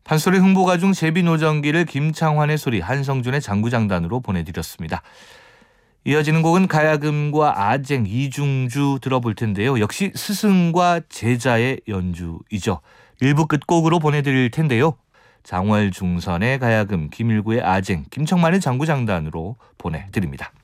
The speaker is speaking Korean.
판소리 흥보가 중 제비노정기를 김창환의 소리, 한성준의 장구장단으로 보내드렸습니다. 이어지는 곡은 가야금과 아쟁, 이중주 들어볼 텐데요. 역시 스승과 제자의 연주이죠. 1부 끝곡으로 보내드릴 텐데요. 장월중선의 가야금, 김일구의 아쟁, 김청만의 장구장단으로 보내드립니다.